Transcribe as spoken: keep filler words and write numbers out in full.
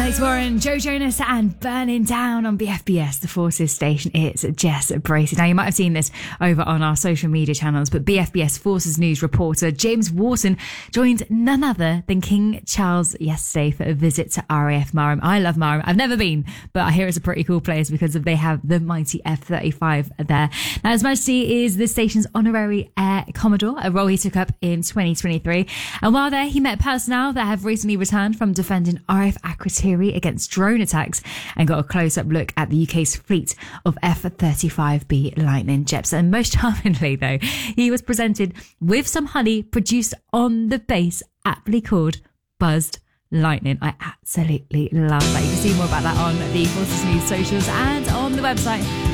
Alex Warren, Joe Jonas and Burning Down on B F B S, the Forces station. It's Jess Bracey. Now, you might have seen this over on our social media channels, but B F B S Forces News reporter James Wharton joined none other than King Charles yesterday for a visit to R A F Marham. I love Marham. I've never been, but I hear it's a pretty cool place because of they have the mighty F thirty-five there. Now, His Majesty is the station's honorary Air Commodore, a role he took up in twenty twenty-three. And while there, he met personnel that have recently returned from defending R A F Akrotiri against drone attacks and got a close-up look at the U K's fleet of F thirty-five B Lightning jets. And most charmingly, though, he was presented with some honey produced on the base, aptly called Buzzed Lightning. I absolutely love that. You can see more about that on the Forces News socials and on the website